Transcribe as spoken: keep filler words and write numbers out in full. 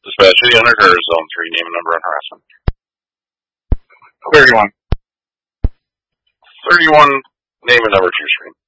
Dispatch city under zone three, name and number on harassment. thirty-one. thirty-one, name and number to your screen.